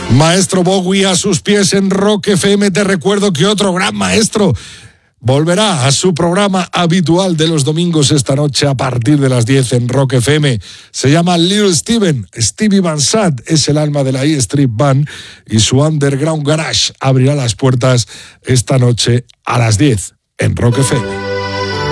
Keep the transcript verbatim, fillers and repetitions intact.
Maestro Bowie a sus pies en Rock F M. Te recuerdo que otro gran maestro volverá a su programa habitual de los domingos esta noche a partir de las diez en Rock F M. Se llama Little Steven. Stevie Van Sant es el alma de la E Street Band y su Underground Garage abrirá las puertas esta noche a las diez en Rock F M.